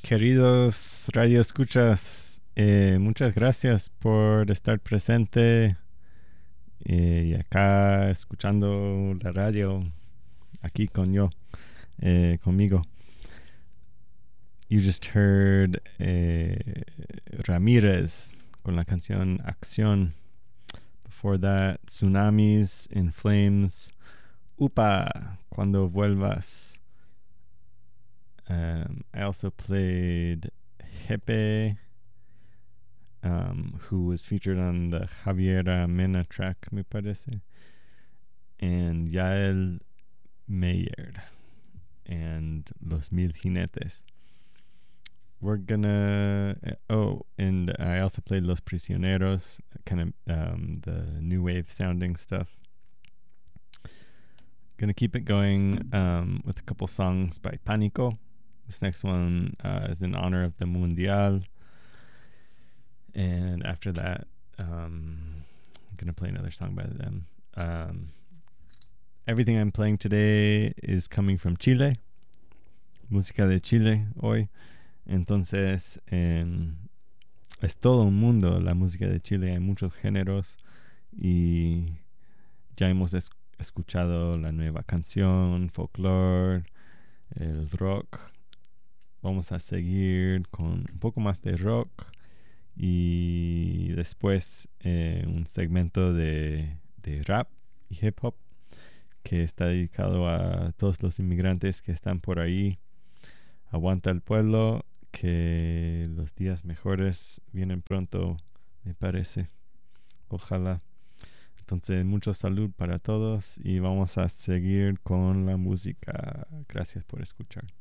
Queridos radioescuchas, muchas gracias por estar presente y acá escuchando la radio, aquí conmigo. You just heard Ramírez con la canción Acción. Before that, Tsunamis in Flames, Upa, Cuando Vuelvas. I also played Jepe, who was featured on the Javiera Mena track, me parece, and Yael Meyer and Los Mil Jinetes. We're gonna. And I also played Los Prisioneros, kind of the new wave sounding stuff. Gonna keep it going with a couple songs by Panico. This next one is in honor of the Mundial. And after that, I'm going to play another song by them. Everything I'm playing today is coming from Chile. Música de Chile hoy. Entonces, es todo un mundo la música de Chile. Hay muchos géneros y ya hemos escuchado la nueva canción, folklore, el rock. Vamos a seguir con un poco más de rock y después un segmento de rap y hip hop que está dedicado a todos los inmigrantes que están por ahí. Aguanta el pueblo, que los días mejores vienen pronto, me parece. Ojalá. Entonces, mucha salud para todos y vamos a seguir con la música. Gracias por escuchar.